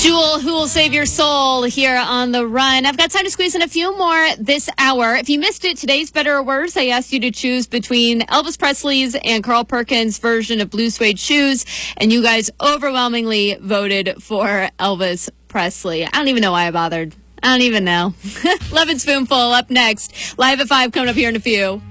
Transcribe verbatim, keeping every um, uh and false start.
Jewel, Who Will Save Your Soul here on The Run. I've got time to squeeze in a few more this hour. If you missed it, today's Better or Worse, I asked you to choose between Elvis Presley's and Carl Perkins' version of Blue Suede Shoes, and you guys overwhelmingly voted for Elvis Presley. I don't even know why I bothered. I don't even know. Love and Spoonful up next. Live at five coming up here in a few.